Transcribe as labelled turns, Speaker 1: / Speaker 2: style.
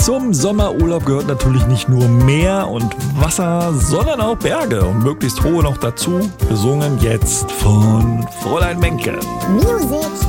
Speaker 1: Zum Sommerurlaub gehört natürlich nicht nur Meer und Wasser, sondern auch Berge und möglichst hohe noch dazu. Gesungen jetzt von Fräulein Menke.
Speaker 2: Music